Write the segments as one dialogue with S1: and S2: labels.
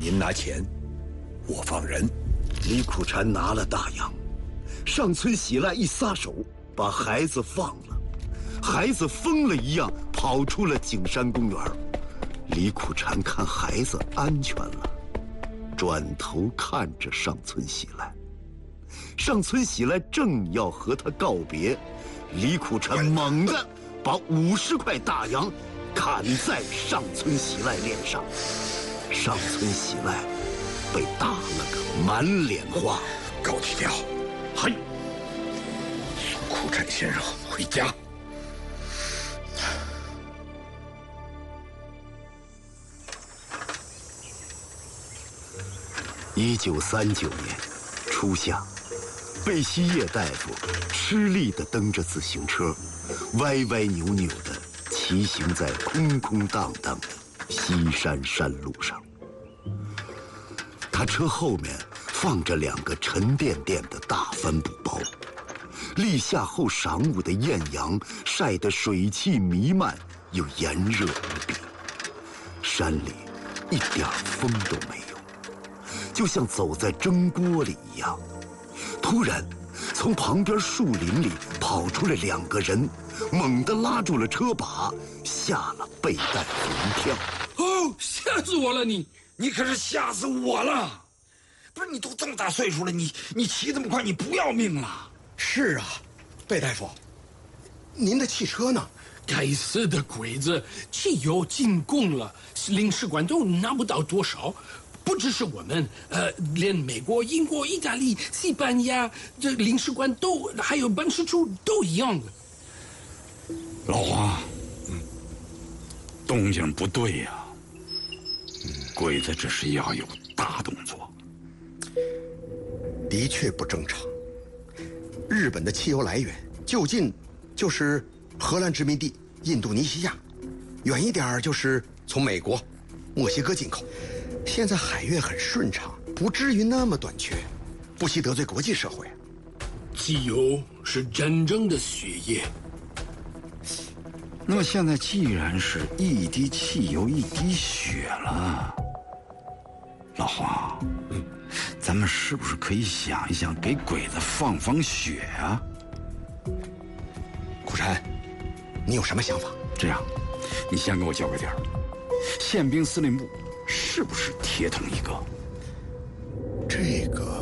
S1: 您拿钱，我放人。
S2: 李苦禅拿了大洋，上村喜赖一撒手，把孩子放了。孩子疯了一样跑出了景山公园。李苦禅看孩子安全了，转头看着上村喜赖。上村喜赖正要和他告别，李苦禅猛地把50块大洋砍在上村喜赖脸上。上村喜赖被打了个满脸花。
S1: 高启调，
S3: 嗨，
S1: 苦禅先生回家。
S2: 1939年初夏，贝希叶大夫吃力地蹬着自行车，歪歪扭扭地骑行在空空荡荡的西山山路上。他车后面放着2个沉甸甸的大帆布包，立夏后晌午的艳阳晒得水汽弥漫，又炎热无比。山里一点风都没有，就像走在蒸锅里一样。突然，从旁边树林里跑出来2个人，猛地拉住了车把，吓了贝大夫一跳。
S3: 哦，吓死我了！
S1: 你可是吓死我了！不是你都这么大岁数了，你骑这么快，你不要命了？
S4: 是啊，贝大夫，您的汽车呢？
S3: 该死的鬼子，汽油进贡了，领事馆都拿不到多少。不只是我们，连美国、英国、意大利、西班牙这领事馆都，还有办事处都一样的。
S1: 老黄，动静不对呀。鬼子这是要有大动作。
S4: 的确不正常。日本的汽油来源就近就是荷兰殖民地印度尼西亚，远一点就是从美国、墨西哥进口。现在海运很顺畅，不至于那么短缺，不惜得罪国际社会。
S3: 汽油是战争的血液。
S1: 那么现在既然是一滴汽油一滴血了，老黄，咱们是不是可以想一想，给鬼子放放血啊？
S4: 苦禅，你有什么想法？
S1: 这样，你先给我交个底儿，宪兵司令部是不是铁桶一个？
S4: 这个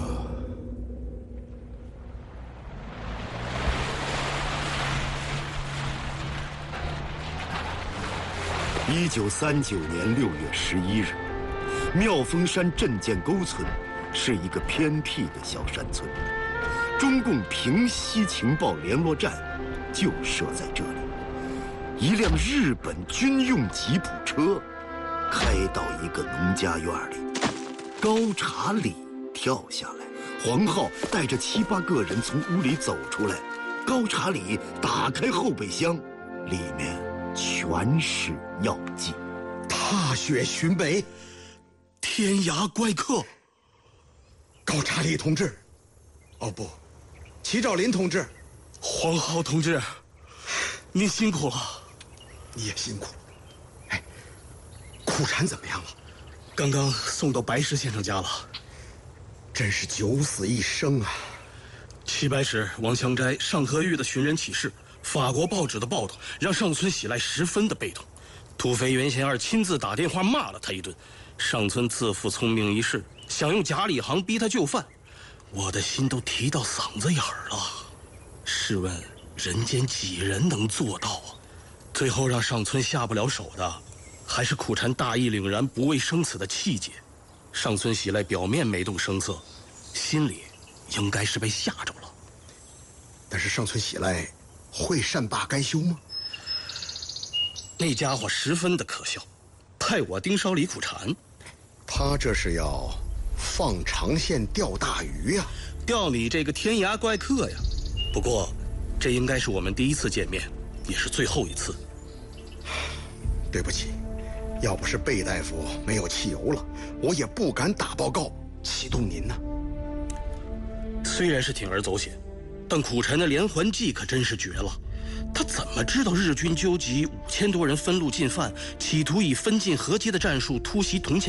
S2: 1939年6月11日，妙峰山镇建沟村是一个偏僻的小山村，中共平西情报联络站就设在这里。一辆日本军用吉普车开到一个农家院里，高查理跳下来，黄浩带着7、8个人从屋里走出来。高查理打开后备箱，里面全是药剂。
S4: 踏雪寻梅，天涯怪客。高查理同志，哦不，齐兆林同志，
S5: 黄浩同志，您辛苦了。
S4: 你也辛苦。哎，苦禅怎么样了？
S5: 刚刚送到白石先生家了。
S4: 真是九死一生啊！
S5: 齐白石、王香斋、尚和玉的寻人启事，法国报纸的报道，让上村喜来十分的被动。土肥原贤二亲自打电话骂了他一顿。上村自负聪明一世，想用假礼行逼他就范，我的心都提到嗓子眼儿了。试问人间几人能做到啊？最后让上村下不了手的，还是苦禅大义凛然、不畏生死的气节。上村喜来表面没动声色，心里应该是被吓着了。
S4: 但是上村喜来会善罢甘休吗？
S5: 那家伙十分的可笑，派我盯梢李苦禅，
S4: 他这是要放长线钓大鱼呀，
S5: 钓你这个天涯怪客呀。不过，这应该是我们第一次见面，也是最后一次。
S4: 对不起，要不是贝大夫没有汽油了，我也不敢打报告启动您呢。
S5: 虽然是铤而走险，但苦禅的连环计可真是绝了。他怎么知道日军纠集5000多人分路进犯，企图以分进合击的战术突袭铜钱